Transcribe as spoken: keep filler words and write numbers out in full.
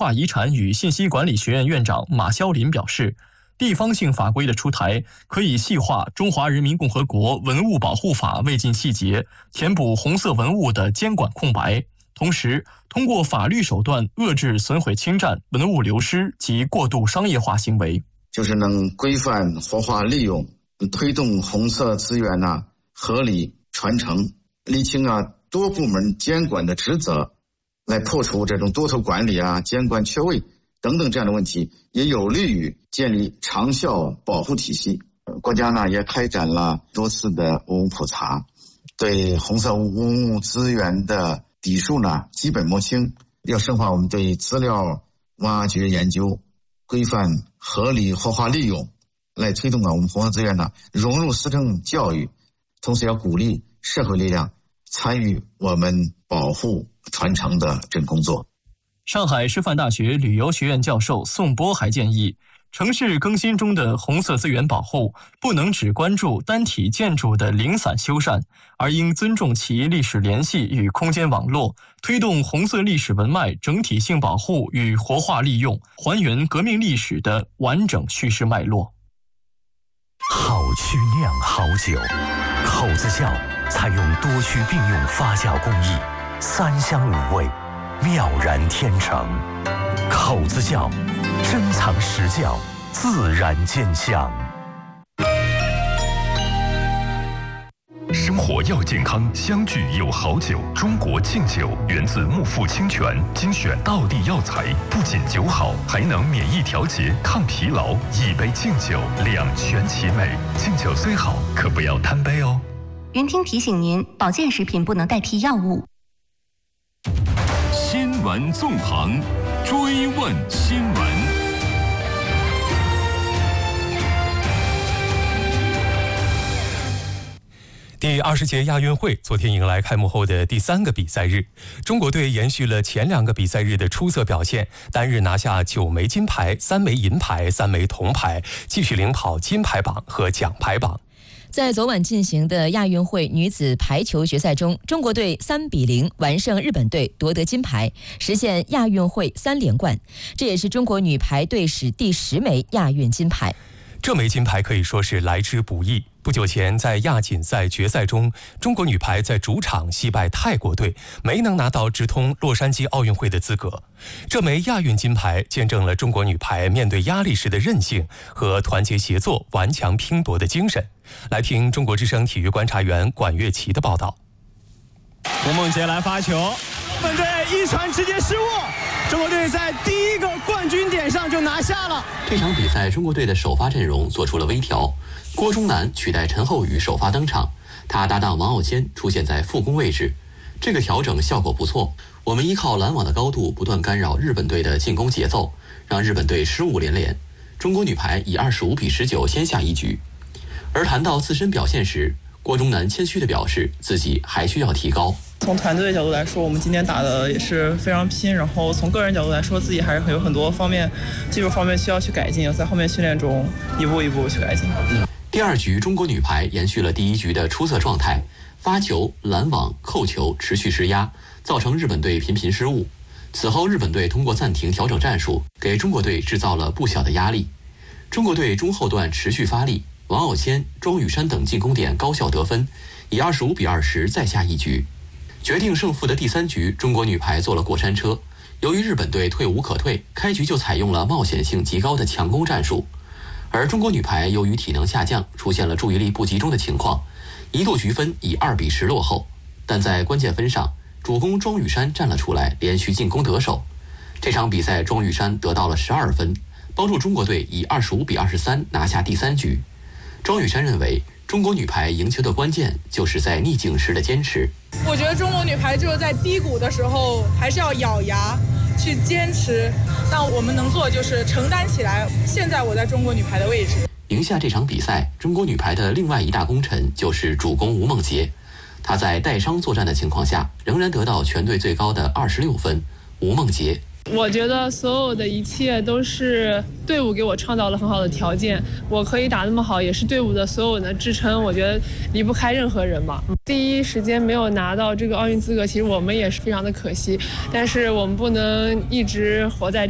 化遗产与信息管理学院院长马肖林表示，地方性法规的出台，可以细化《中华人民共和国文物保护法》未尽细节，填补红色文物的监管空白，同时通过法律手段遏制损毁侵占、文物流失及过度商业化行为， 就是能规范活化利用，推动红色资源呐、啊、合理传承，厘清啊多部门监管的职责，来破除这种多头管理啊、监管缺位等等这样的问题，也有利于建立长效保护体系。国家呢也开展了多次的文物普查，对红色文物资源的底数呢基本摸清，要深化我们对资料挖掘研究，规范合理活化利用，来推动啊我们红色资源呢融入思政教育，同时要鼓励社会力量参与我们保护传承的这个工作。 上海师范大学旅游学院教授宋波还建议，城市更新中的红色资源保护不能只关注单体建筑的零散修缮，而应尊重其历史联系与空间网络，推动红色历史文脉整体性保护与活化利用，还原革命历史的完整叙事脉络。 好曲酿好酒，口子窖采用多区并用发酵工艺，三香五味，妙然天成。口子窖，珍藏实窖，自然见香。 生活要健康，相聚有好酒。中国敬酒源自木富清泉，精选道地药材，不仅酒好，还能免疫调节、抗疲劳。一杯敬酒，两全其美。敬酒虽好，可不要贪杯哦。 云听提醒您，保健食品不能代替药物。 新闻纵横，追问新闻。 第二十届亚运会昨天迎来开幕后的第三个比赛日，中国队延续了前两个比赛日的出色表现，单日拿下九枚金牌、三枚银牌、三枚铜牌，继续领跑金牌榜和奖牌榜。 在昨晚进行的亚运会女子排球决赛中，中国队三比零完胜日本队，夺得金牌，实现亚运会三连冠。这也是中国女排队史第十枚亚运金牌。 这枚金牌可以说是来之不易。不久前，在亚锦赛决赛中，中国女排在主场惜败泰国队，没能拿到直通洛杉矶奥运会的资格。这枚亚运金牌见证了中国女排面对压力时的韧性和团结协作、顽强拼搏的精神。来听中国之声体育观察员管乐琪的报道。 吴梦洁来发球，本队一传直接失误，中国队在第一个冠军点上就拿下了。 这场比赛，中国队的首发阵容做出了微调，郭忠南取代陈厚宇首发登场，他搭档王傲谦出现在副攻位置，这个调整效果不错。我们依靠拦网的高度不断干扰日本队的进攻节奏，让日本队失误连连。中国女排以二十五比十九先下一局。而谈到自身表现时，郭忠南谦虚地表示自己还需要提高。 从团队的角度来说，我们今天打的也是非常拼，然后从个人角度来说，自己还是有很多方面技术方面需要去改进，在后面训练中一步一步去改进。 第二局中国女排延续了第一局的出色状态，发球、拦网、扣球持续施压，造成日本队频频失误。此后日本队通过暂停调整战术，给中国队制造了不小的压力。中国队中后段持续发力，王傲谦、庄雨珊等进攻点高效得分，以二十五比二十再下一局。决定胜负的第三局，中国女排坐了过山车。由于日本队退无可退，开局就采用了冒险性极高的强攻战术，而中国女排由于体能下降，出现了注意力不集中的情况，一度局分以二比十落后。但在关键分上，主攻庄雨珊站了出来，连续进攻得手。这场比赛，庄雨珊得到了十二分，帮助中国队以二十五比二十三拿下第三局。庄雨珊认为，中国女排赢球的关键就是在逆境时的坚持。 我觉得中国女排就是在低谷的时候还是要咬牙去坚持，那我们能做的就是承担起来。现在我在中国女排的位置。 赢下这场比赛，中国女排的另外一大功臣就是主攻吴梦洁。她在带伤作战的情况下，仍然得到全队最高的二十六分。吴梦洁， 我觉得所有的一切都是队伍给我创造了很好的条件，我可以打那么好，也是队伍的所有的支撑，我觉得离不开任何人嘛。第一时间没有拿到这个奥运资格，其实我们也是非常的可惜，但是我们不能一直活在